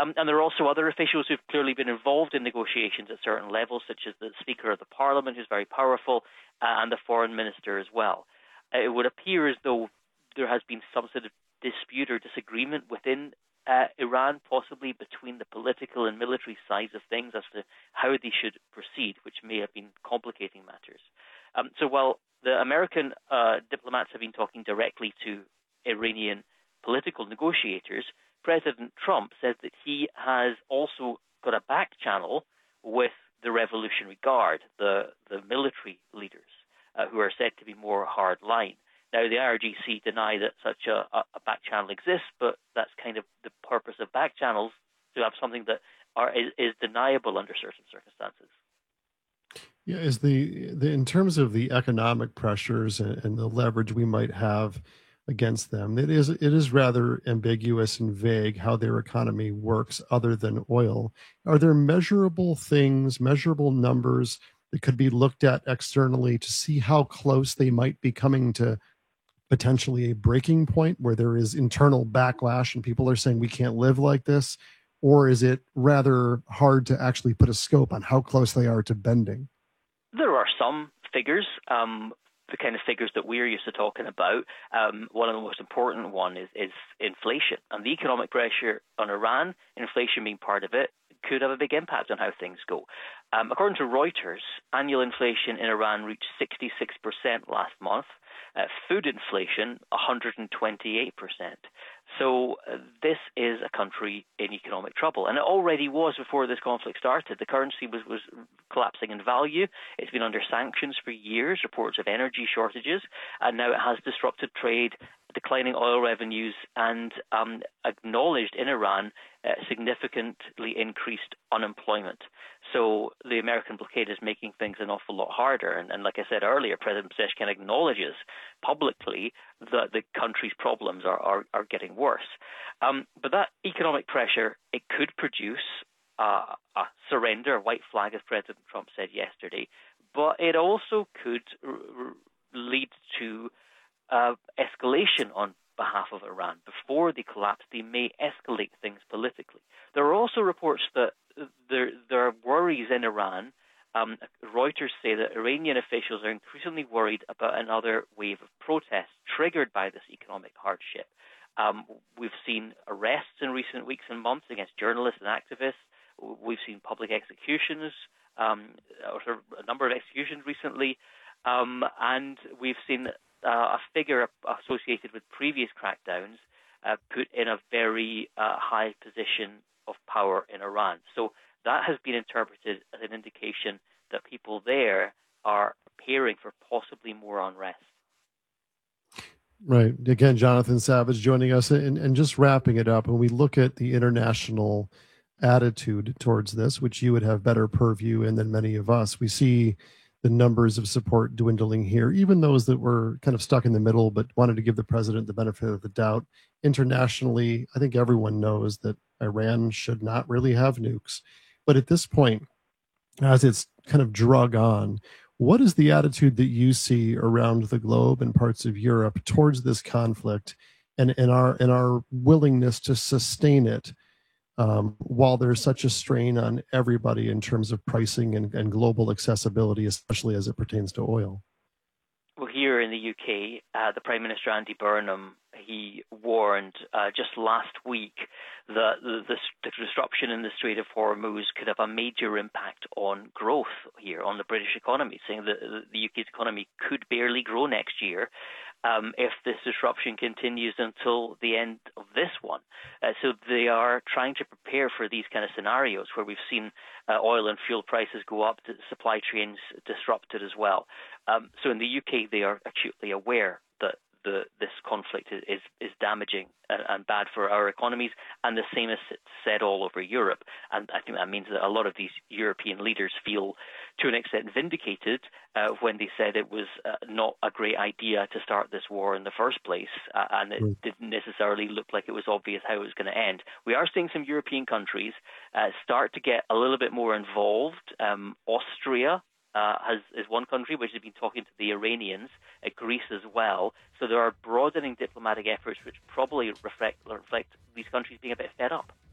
And there are also other officials who've clearly been involved in negotiations at certain levels, such as the Speaker of the Parliament, who's very powerful, and the Foreign Minister as well. It would appear as though there has been some sort of dispute or disagreement within Iran, possibly between the political and military sides of things as to how they should proceed, which may have been complicating matters. So while the American diplomats have been talking directly to Iranian political negotiators, President Trump says that he has also got a back channel with the Revolutionary Guard, the military leaders, who are said to be more hard line. Now, the IRGC deny that such a back channel exists, but that's kind of the purpose of back channels, to have something that is deniable under certain circumstances. Yeah, is the in terms of the economic pressures and the leverage we might have against them, it is rather ambiguous and vague how their economy works other than oil. Are there measurable things, measurable numbers that could be looked at externally to see how close they might be coming to potentially a breaking point where there is internal backlash and people are saying we can't live like this? Or is it rather hard to actually put a scope on how close they are to bending? There are some figures, the kind of figures that we're used to talking about. One of the most important one is inflation. And the economic pressure on Iran, inflation being part of it, could have a big impact on how things go. According to Reuters, annual inflation in Iran reached 66% last month. Food inflation, 128%. So this is a country in economic trouble. And it already was before this conflict started. The currency was collapsing in value. It's been under sanctions for years, reports of energy shortages, and now it has disrupted trade, declining oil revenues, and acknowledged in Iran significantly increased unemployment. So the American blockade is making things an awful lot harder. And like I said earlier, President Pezeshkian acknowledges publicly that the country's problems are getting worse. But that economic pressure, it could produce a surrender, a white flag, as President Trump said yesterday. But it also could lead to escalation on behalf of Iran. Before they collapse, they may escalate things politically. There are also reports that there are worries in Iran. Reuters say that Iranian officials are increasingly worried about another wave of protests triggered by this economic hardship. We've seen arrests in recent weeks and months against journalists and activists. We've seen public executions, a number of executions recently, and we've seen a figure associated with previous crackdowns put in a very high position of power in Iran. So that has been interpreted as an indication that people there are preparing for possibly more unrest. Right. Again, Jonathan Savage joining us, and just wrapping it up, when we look at the international attitude towards this, which you would have better purview in than many of us, we see the numbers of support dwindling here, even those that were kind of stuck in the middle but wanted to give the president the benefit of the doubt. Internationally, I think everyone knows that Iran should not really have nukes. But at this point, as it's kind of drug on, what is the attitude that you see around the globe and parts of Europe towards this conflict and our willingness to sustain it while there's such a strain on everybody in terms of pricing and global accessibility, especially as it pertains to oil? Well, here in the UK, the Prime Minister, Andy Burnham, he warned just last week that the disruption in the Strait of Hormuz could have a major impact on growth here, on the British economy, saying that the UK's economy could barely grow next year if this disruption continues until the end of this one. So they are trying to prepare for these kind of scenarios where we've seen oil and fuel prices go up, supply chains disrupted as well. So in the UK, they are acutely aware that this conflict is damaging and bad for our economies, and the same is said all over Europe. And I think that means that a lot of these European leaders feel, to an extent, vindicated when they said it was not a great idea to start this war in the first place, and it didn't necessarily look like it was obvious how it was going to end. We are seeing some European countries start to get a little bit more involved. Austria is one country which has been talking to the Iranians, Greece as well. So there are broadening diplomatic efforts which probably reflect these countries being a bit fed up.